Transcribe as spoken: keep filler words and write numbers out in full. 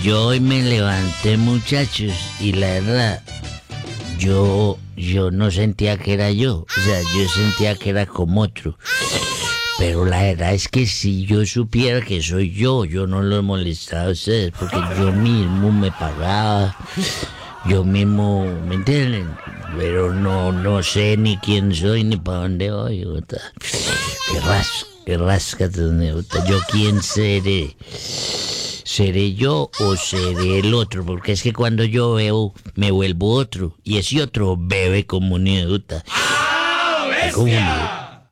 yo hoy me levanté, muchachos, y la verdad, yo, yo no sentía que era yo. O sea, yo sentía que era como otro. Pero la verdad es que si yo supiera que soy yo, yo no lo he molestado a ustedes, porque yo mismo me pagaba, yo mismo, ¿me entienden? Pero no, no sé ni quién soy ni para dónde voy, puta. Qué rasca, qué rasca, puta. ¿Yo quién seré? ¿Seré yo o seré el otro? Porque es que cuando yo bebo, me vuelvo otro, y ese otro bebe como un idiota. ¡Ah, Como un bestia!